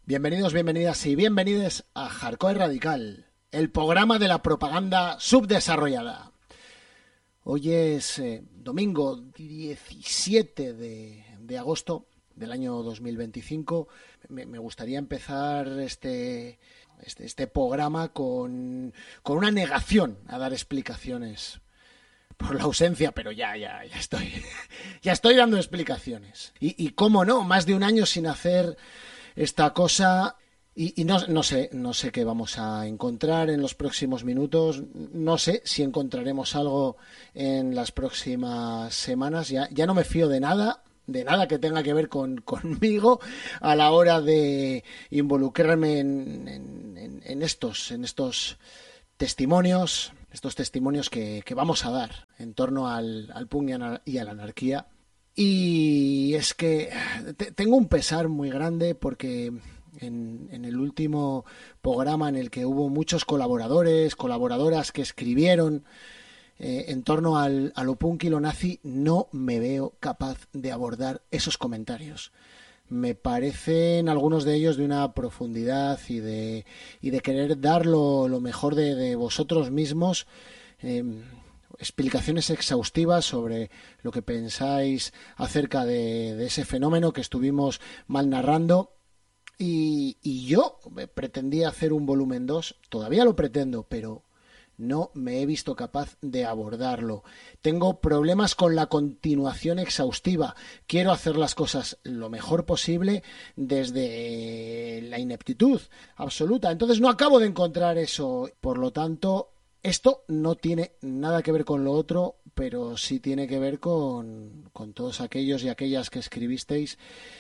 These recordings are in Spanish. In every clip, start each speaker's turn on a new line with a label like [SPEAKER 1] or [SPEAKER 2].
[SPEAKER 1] Bienvenidos, bienvenidas y bienvenides a Hardcore Radical, el programa de la propaganda subdesarrollada. Hoy es domingo 17 de agosto del año 2025. Me gustaría empezar este programa con una negación a dar explicaciones por la ausencia, pero ya estoy dando explicaciones. Y cómo no, más de un año sin hacer esta cosa y no sé qué vamos a encontrar en los próximos minutos. No sé si encontraremos algo en las próximas semanas. Ya no me fío de nada que tenga que ver conmigo a la hora de involucrarme en estos testimonios, que vamos a dar en torno al punk y a la anarquía. Y es que tengo un pesar muy grande porque en el último programa en el que hubo muchos colaboradoras que escribieron en torno a lo punk y lo nazi, no me veo capaz de abordar esos comentarios. Me parecen algunos de ellos de una profundidad y de querer dar lo mejor de vosotros mismos. Explicaciones exhaustivas sobre lo que pensáis acerca de ese fenómeno que estuvimos mal narrando. Y yo pretendía hacer un volumen 2, todavía lo pretendo, pero no me he visto capaz de abordarlo. Tengo problemas con la continuación exhaustiva. Quiero hacer las cosas lo mejor posible desde la ineptitud absoluta. Entonces no acabo de encontrar eso. Por lo tanto, esto no tiene nada que ver con lo otro, pero sí tiene que ver con todos aquellos y aquellas que escribisteis.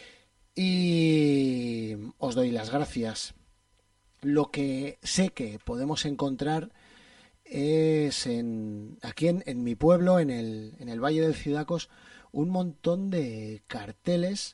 [SPEAKER 1] Y os doy las gracias. Lo que sé que podemos encontrar es aquí en mi pueblo, en el Valle del Cidacos, un montón de carteles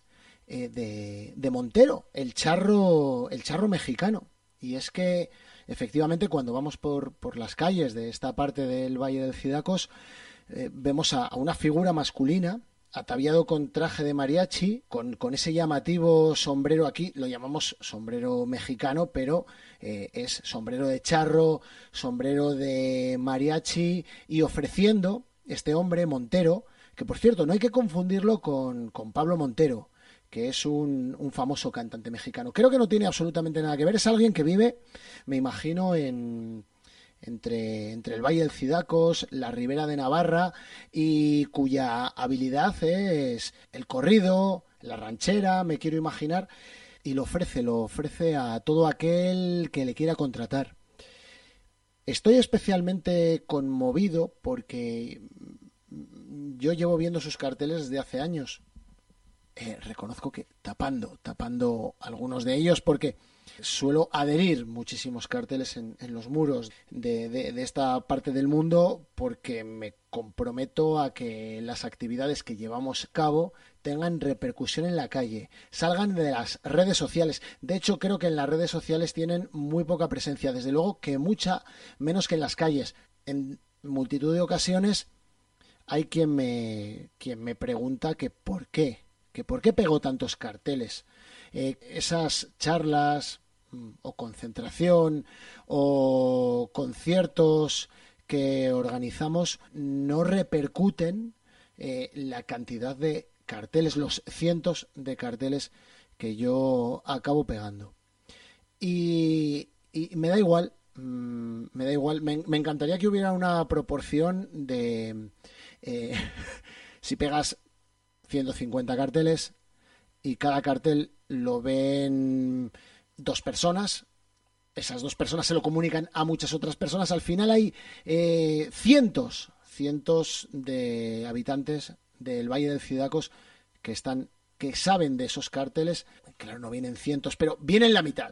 [SPEAKER 1] de Montero, el charro mexicano. Y es que efectivamente cuando vamos por las calles de esta parte del Valle del Cidacos vemos a una figura masculina ataviado con traje de mariachi, con ese llamativo sombrero. Aquí lo llamamos sombrero mexicano, pero es sombrero de charro, sombrero de mariachi, y ofreciendo este hombre Montero, que por cierto no hay que confundirlo con Pablo Montero, que es un famoso cantante mexicano. Creo que no tiene absolutamente nada que ver. Es alguien que vive, me imagino, entre el Valle del Cidacos, la Ribera de Navarra, y cuya habilidad es el corrido, la ranchera, me quiero imaginar, y lo ofrece a todo aquel que le quiera contratar. Estoy especialmente conmovido porque yo llevo viendo sus carteles desde hace años. Reconozco que tapando algunos de ellos, porque suelo adherir muchísimos carteles en los muros de esta parte del mundo, porque me comprometo a que las actividades que llevamos a cabo tengan repercusión en la calle, salgan de las redes sociales. De hecho, creo que en las redes sociales tienen muy poca presencia, desde luego que mucha menos que en las calles. En multitud de ocasiones hay quien me pregunta que por qué pegó tantos carteles. Esas charlas o concentración o conciertos que organizamos no repercuten la cantidad de carteles, los cientos de carteles que yo acabo pegando. Y me da igual, me encantaría que hubiera una proporción de si pegas 150 carteles y cada cartel lo ven dos personas, esas dos personas se lo comunican a muchas otras personas, al final hay cientos de habitantes del Valle del Cidacos que saben de esos carteles. Claro, no vienen cientos, pero vienen la mitad.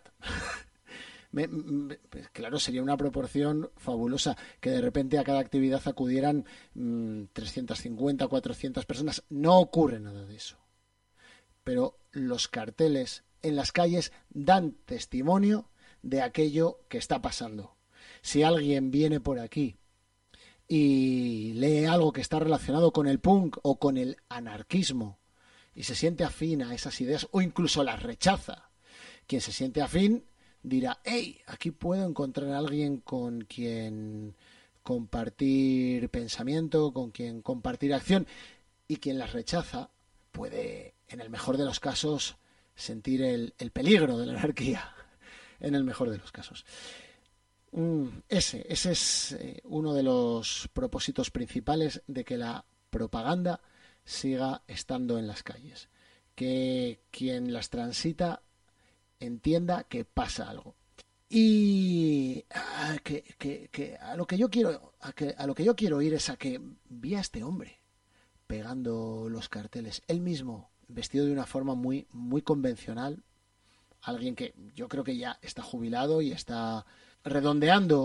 [SPEAKER 1] Claro, sería una proporción fabulosa que de repente a cada actividad acudieran 350, 400 personas. No ocurre nada de eso. Pero los carteles en las calles dan testimonio de aquello que está pasando. Si alguien viene por aquí y lee algo que está relacionado con el punk o con el anarquismo y se siente afín a esas ideas o incluso las rechaza, Quien se siente afín dirá, hey, aquí puedo encontrar a alguien con quien compartir pensamiento, con quien compartir acción, y quien las rechaza puede, en el mejor de los casos, sentir el peligro de la anarquía, en el mejor de los casos. Ese es uno de los propósitos principales de que la propaganda siga estando en las calles. Que quien las transita entienda que pasa algo. Y a lo que yo quiero a lo que yo quiero ir es a que vi a este hombre pegando los carteles, él mismo vestido de una forma muy convencional, alguien que yo creo que ya está jubilado y está redondeando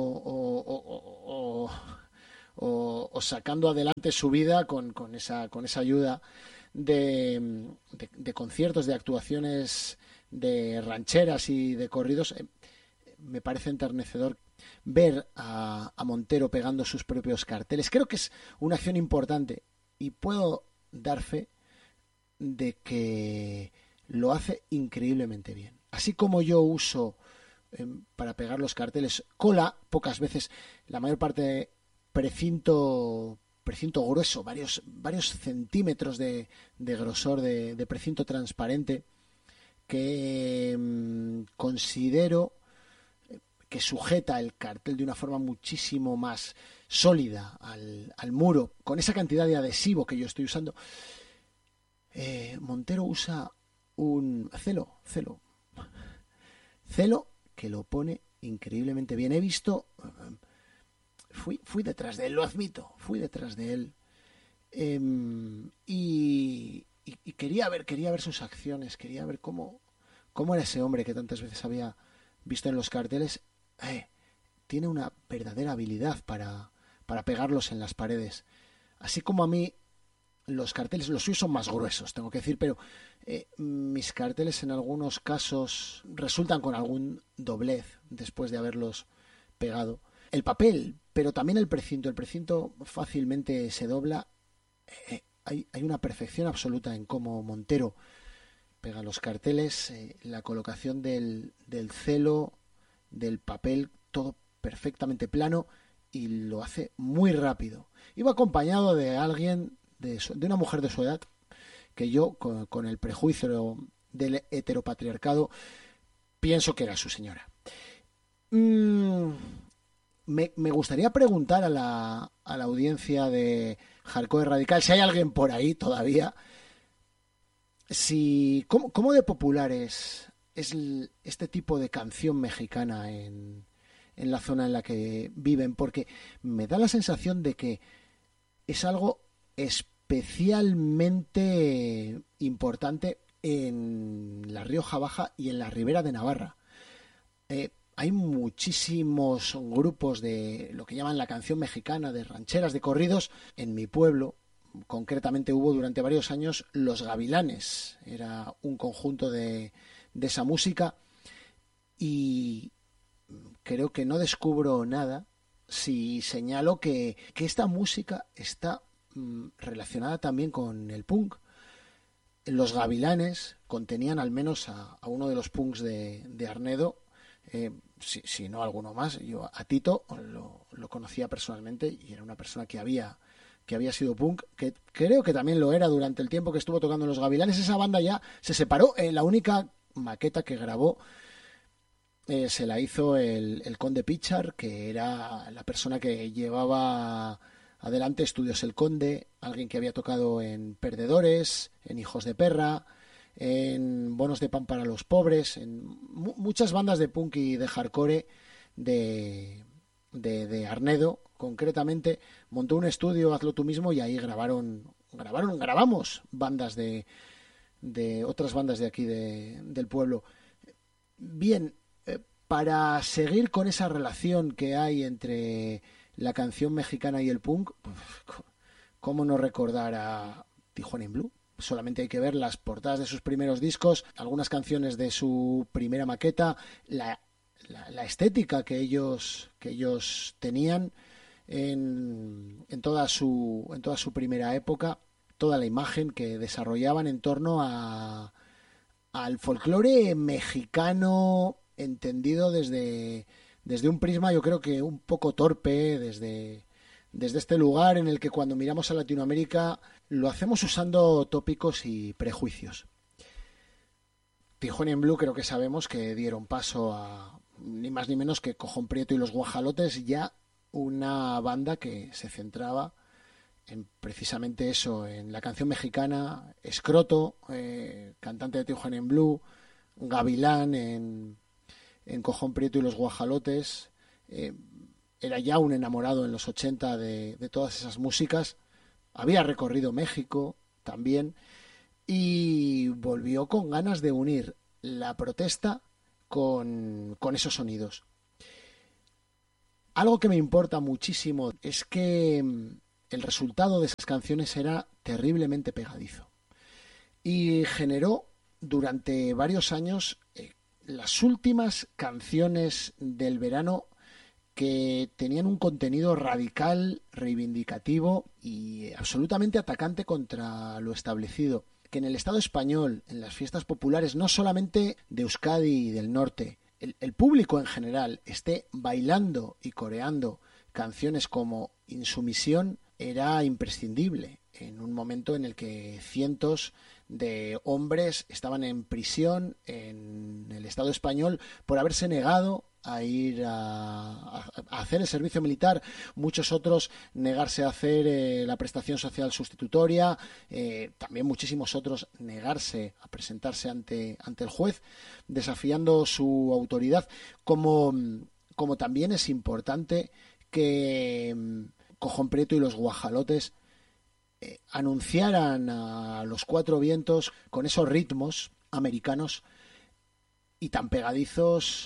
[SPEAKER 1] o sacando adelante su vida con esa ayuda de conciertos, de actuaciones, de rancheras y de corridos. Me parece enternecedor ver a Montero pegando sus propios carteles. Creo que es una acción importante y puedo dar fe de que lo hace increíblemente bien. Así como yo uso para pegar los carteles cola, pocas veces, la mayor parte precinto grueso, varios centímetros de grosor de precinto transparente, que considero que sujeta el cartel de una forma muchísimo más sólida al muro, con esa cantidad de adhesivo que yo estoy usando. Montero usa un celo que lo pone increíblemente bien. He visto, fui detrás de él, lo admito, fui detrás de él, y quería ver sus acciones, quería ver cómo era ese hombre que tantas veces había visto en los carteles. Tiene una verdadera habilidad para pegarlos en las paredes. Así como a mí los carteles, los suyos son más gruesos, tengo que decir, pero mis carteles en algunos casos resultan con algún doblez después de haberlos pegado. El papel, pero también el precinto fácilmente se dobla. Hay una perfección absoluta en cómo Montero pega los carteles, la colocación del celo, del papel, todo perfectamente plano, y lo hace muy rápido. Iba acompañado de alguien, de una mujer de su edad, que yo, con el prejuicio del heteropatriarcado, pienso que era su señora. Me gustaría preguntar a la audiencia de Hardcore Radical, si hay alguien por ahí todavía, cómo de popular es este tipo de canción mexicana en la zona en la que viven, porque me da la sensación de que es algo especialmente importante en la Rioja Baja y en la Ribera de Navarra. Hay muchísimos grupos de lo que llaman la canción mexicana, de rancheras, de corridos. En mi pueblo, concretamente, hubo durante varios años Los Gavilanes. Era un conjunto de esa música, y creo que no descubro nada si señalo que esta música está relacionada también con el punk. Los Gavilanes contenían al menos a uno de los punks de Arnedo, si no alguno más. Yo a Tito lo conocía personalmente y era una persona que había sido punk, que creo que también lo era durante el tiempo que estuvo tocando en Los Gavilanes. Esa banda ya se separó. La única maqueta que grabó se la hizo el Conde Pichar, que era la persona que llevaba adelante Estudios El Conde, alguien que había tocado en Perdedores, en Hijos de Perra, en Bonos de Pan para los Pobres, en muchas bandas de punk y de hardcore de Arnedo. Concretamente montó un estudio, Hazlo tú mismo, y ahí grabamos bandas de otras bandas de aquí del pueblo. Bien, para seguir con esa relación que hay entre la canción mexicana y el punk, ¿cómo no recordar a Tijuana in Blue? Solamente hay que ver las portadas de sus primeros discos, algunas canciones de su primera maqueta, la estética que ellos tenían en toda su primera época, toda la imagen que desarrollaban en torno a al folclore mexicano entendido desde un prisma, yo creo que un poco torpe, desde este lugar en el que cuando miramos a Latinoamérica lo hacemos usando tópicos y prejuicios. Tijuana en Blue creo que sabemos que dieron paso a ni más ni menos que Cojón Prieto y los Guajalotes, ya una banda que se centraba en precisamente eso, en la canción mexicana, Escroto, cantante de Tijuana en Blue, Gavilán en Cojón Prieto y los Guajalotes, era ya un enamorado en los 80 de todas esas músicas, había recorrido México también y volvió con ganas de unir la protesta con esos sonidos. Algo que me importa muchísimo es que el resultado de esas canciones era terriblemente pegadizo y generó durante varios años las últimas canciones del verano que tenían un contenido radical, reivindicativo y absolutamente atacante contra lo establecido. Que en el Estado español, en las fiestas populares, no solamente de Euskadi y del norte, el público en general esté bailando y coreando canciones como Insumisión era imprescindible en un momento en el que cientos de hombres estaban en prisión en el Estado español por haberse negado a ir a hacer el servicio militar, muchos otros negarse a hacer la prestación social sustitutoria, también muchísimos otros negarse a presentarse ante el juez, desafiando su autoridad, como también es importante que Cojón Prieto y los Guajalotes anunciaran a los cuatro vientos con esos ritmos americanos y tan pegadizos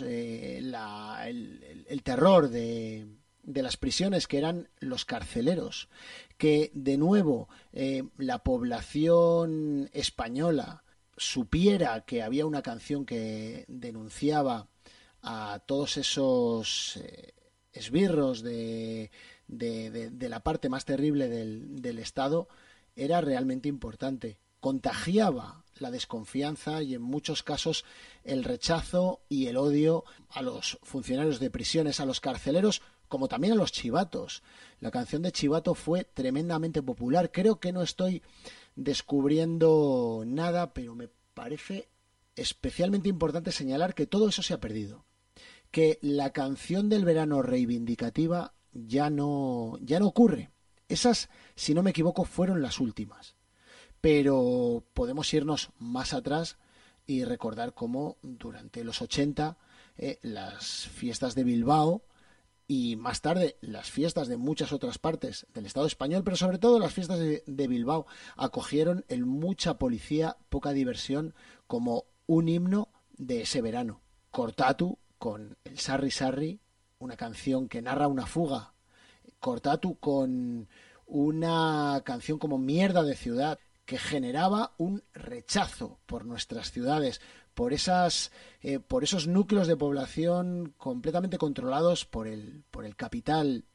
[SPEAKER 1] el terror de las prisiones, que eran los carceleros, que de nuevo la población española supiera que había una canción que denunciaba a todos esos esbirros de la parte más terrible del Estado, era realmente importante. Contagiaba la desconfianza y en muchos casos el rechazo y el odio a los funcionarios de prisiones, a los carceleros, como también a los chivatos. La canción de Chivato fue tremendamente popular. Creo que no estoy descubriendo nada, pero me parece especialmente importante señalar que todo eso se ha perdido. Que la canción del verano reivindicativa ya no ocurre. Esas, si no me equivoco, fueron las últimas. Pero podemos irnos más atrás y recordar cómo durante los 80 las fiestas de Bilbao y más tarde las fiestas de muchas otras partes del Estado español, pero sobre todo las fiestas de Bilbao, acogieron el Mucha Policía, Poca Diversión como un himno de ese verano. Cortatu con el Sarri Sarri, una canción que narra una fuga. Cortatu con una canción como Mierda de Ciudad, que generaba un rechazo por nuestras ciudades, por esos núcleos de población completamente controlados por el capital.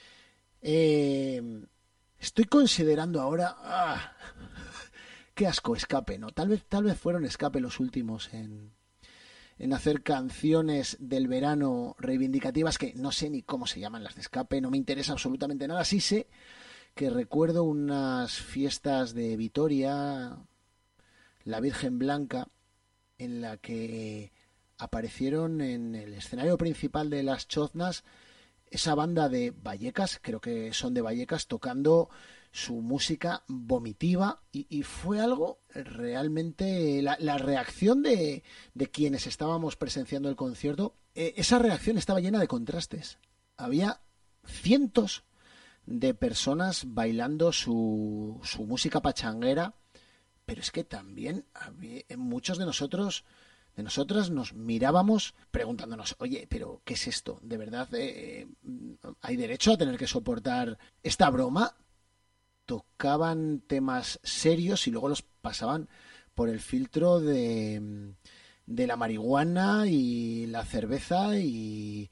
[SPEAKER 1] Estoy considerando ahora, qué asco Escape, ¿no? Tal vez fueron Escape los últimos en hacer canciones del verano reivindicativas, que no sé ni cómo se llaman las de Escape, no me interesa absolutamente nada. Sí sé que recuerdo unas fiestas de Vitoria, la Virgen Blanca, en la que aparecieron en el escenario principal de las choznas esa banda de Vallecas, creo que son de Vallecas, tocando su música vomitiva y fue algo realmente la reacción de quienes estábamos presenciando el concierto, esa reacción estaba llena de contrastes. Había cientos de personas bailando su música pachanguera, pero es que también muchos de nosotros, de nosotras, nos mirábamos preguntándonos, oye, pero ¿qué es esto? ¿De verdad hay derecho a tener que soportar esta broma? Tocaban temas serios y luego los pasaban por el filtro de la marihuana y la cerveza, y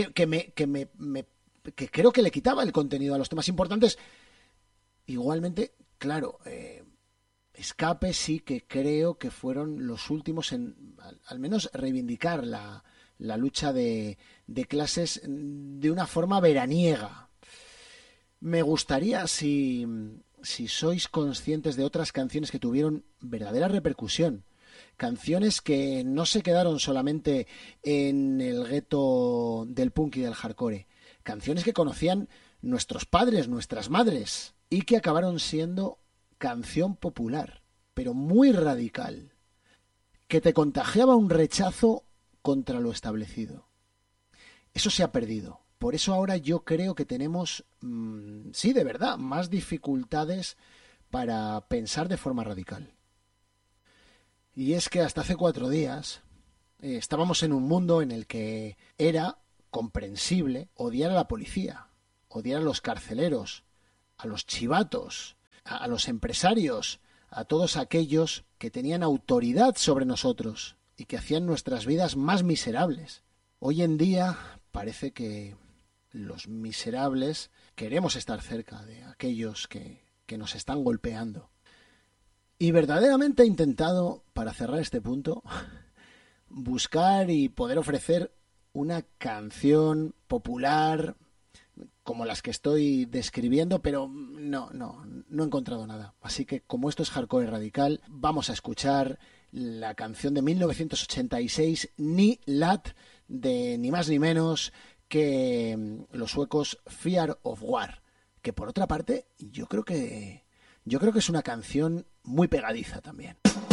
[SPEAKER 1] que creo que le quitaba el contenido a los temas importantes. Igualmente, claro, Escape sí que creo que fueron los últimos en al menos reivindicar la lucha de clases de una forma veraniega. Me gustaría si sois conscientes de otras canciones que tuvieron verdadera repercusión. Canciones que no se quedaron solamente en el gueto del punk y del hardcore. Canciones que conocían nuestros padres, nuestras madres, y que acabaron siendo canción popular, pero muy radical, que te contagiaba un rechazo contra lo establecido. Eso se ha perdido. Por eso ahora yo creo que tenemos, sí, de verdad, más dificultades para pensar de forma radical. Y es que hasta hace 4 días estábamos en un mundo en el que era comprensible odiar a la policía, odiar a los carceleros, a los chivatos, a los empresarios, a todos aquellos que tenían autoridad sobre nosotros y que hacían nuestras vidas más miserables. Hoy en día parece que los miserables queremos estar cerca de aquellos que nos están golpeando. Y verdaderamente he intentado, para cerrar este punto, buscar y poder ofrecer una canción popular como las que estoy describiendo, pero no he encontrado nada. Así que como esto es hardcore radical, vamos a escuchar la canción de 1986, Ni Lat, de ni más ni menos que los suecos Fear of War, que por otra parte yo creo que es una canción muy pegadiza también.